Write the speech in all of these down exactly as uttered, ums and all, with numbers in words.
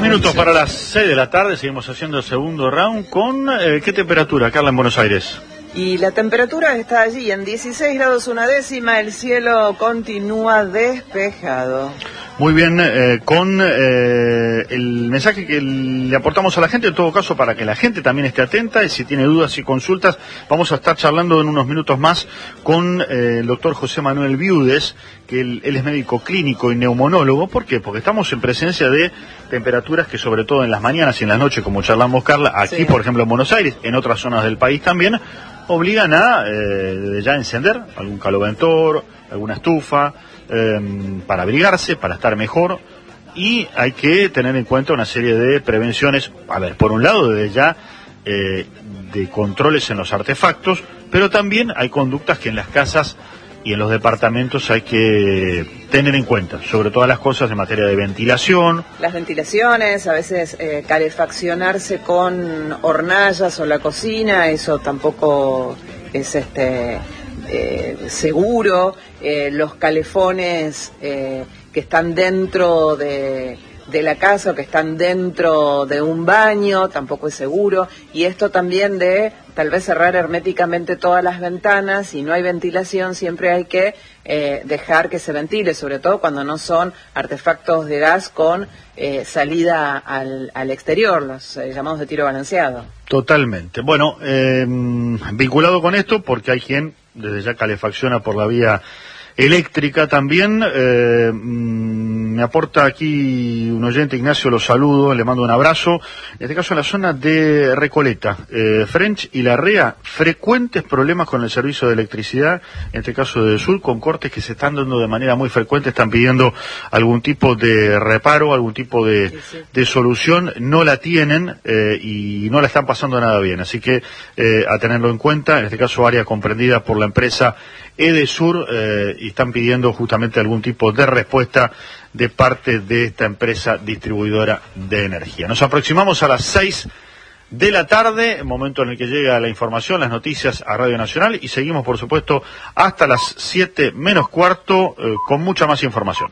minutos para las seis de la tarde, seguimos haciendo el segundo round con eh, ¿qué temperatura, Carla, en Buenos Aires? Y la temperatura está allí en dieciséis grados una décima, el cielo continúa despejado. Muy bien, eh, con eh, el mensaje que le aportamos a la gente, en todo caso para que la gente también esté atenta, y si tiene dudas y consultas, vamos a estar charlando en unos minutos más con eh, el doctor José Manuel Viudes, que él, él es médico clínico y neumonólogo. ¿Por qué? Porque estamos en presencia de temperaturas que, sobre todo en las mañanas y en las noches, como charlamos, Carla, aquí sí, por ejemplo en Buenos Aires, en otras zonas del país también, obligan a eh, ya encender algún caloventor, alguna estufa, eh, para abrigarse, para estar mejor, y hay que tener en cuenta una serie de prevenciones. A ver, por un lado, desde ya eh, de controles en los artefactos, pero también hay conductas que en las casas y en los departamentos hay que tener en cuenta, sobre todas las cosas en materia de ventilación. Las ventilaciones, a veces eh, calefaccionarse con hornallas o la cocina, eso tampoco es este eh, seguro. Eh, los calefones eh, que están dentro de... de la casa o que están dentro de un baño, tampoco es seguro. Y esto también de tal vez cerrar herméticamente todas las ventanas. Si no hay ventilación, siempre hay que eh, dejar que se ventile, sobre todo cuando no son artefactos de gas con eh, salida al, al exterior, los eh, llamados de tiro balanceado. Totalmente. Bueno, eh, vinculado con esto, porque hay quien desde ya calefacciona por la vía eléctrica también. Eh, me aporta aquí un oyente, Ignacio, lo saludo, le mando un abrazo. En este caso en la zona de Recoleta, eh, French y Larrea, frecuentes problemas con el servicio de electricidad, en este caso de Sur, con cortes que se están dando de manera muy frecuente, están pidiendo algún tipo de reparo, algún tipo de, sí, sí. de solución, no la tienen eh, y no la están pasando nada bien, así que eh, a tenerlo en cuenta, en este caso área comprendida por la empresa Edesur, eh, y están pidiendo justamente algún tipo de respuesta de parte de esta empresa distribuidora de energía. Nos aproximamos a las seis de la tarde, momento en el que llega la información, las noticias a Radio Nacional, y seguimos, por supuesto, hasta las siete menos cuarto eh, con mucha más información.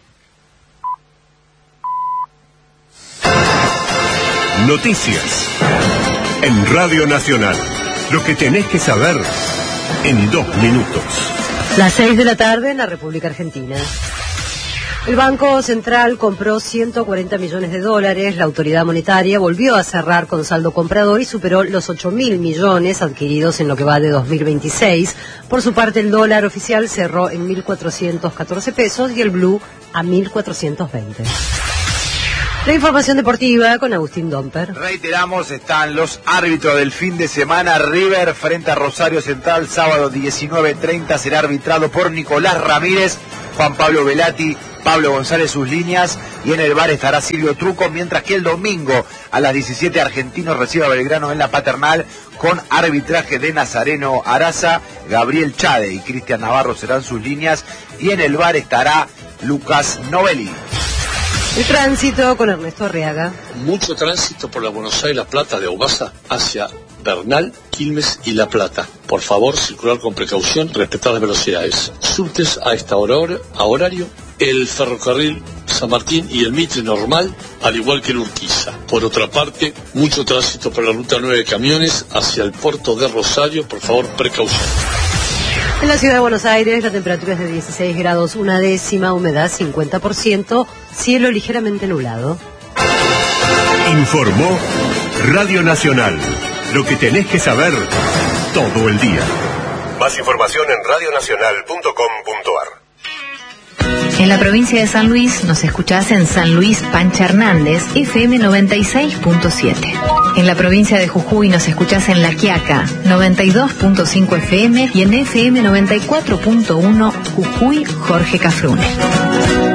Noticias en Radio Nacional. Lo que tenés que saber en dos minutos. Las seis de la tarde en la República Argentina. El Banco Central compró ciento cuarenta millones de dólares. La autoridad monetaria volvió a cerrar con saldo comprador y superó los ocho mil millones adquiridos en lo que va de dos mil veintiséis. Por su parte, el dólar oficial cerró en mil cuatrocientos catorce pesos y el blue a mil cuatrocientos veinte. La información deportiva con Agustín Domper. Reiteramos, están los árbitros del fin de semana. River frente a Rosario Central, sábado diecinueve treinta, será arbitrado por Nicolás Ramírez, Juan Pablo Velati, Pablo González sus líneas, y en el bar estará Silvio Truco, mientras que el domingo a las diecisiete Argentinos recibe a Belgrano en la Paternal con arbitraje de Nazareno Araza, Gabriel Chade y Cristian Navarro serán sus líneas, y en el bar estará Lucas Novelli. El tránsito con Ernesto Arriaga. Mucho tránsito por la Buenos Aires La Plata de Augasa hacia Bernal, Quilmes y La Plata. Por favor, circular con precaución, respetar las velocidades. Subtes a esta hora, a horario, el ferrocarril San Martín y el Mitre normal, al igual que en Urquiza. Por otra parte, mucho tránsito por la ruta nueve de camiones hacia el puerto de Rosario. Por favor, precaución. En la ciudad de Buenos Aires la temperatura es de dieciséis grados una décima, humedad cincuenta por ciento, cielo ligeramente nublado. Informó Radio Nacional. Lo que tenés que saber todo el día. Más información en radio nacional punto com punto ar. En la provincia de San Luis nos escuchás en San Luis Pancha Hernández, F M noventa y seis punto siete. En la provincia de Jujuy nos escuchás en La Quiaca, noventa y dos punto cinco F M, y en F M noventa y cuatro punto uno Jujuy Jorge Cafrune.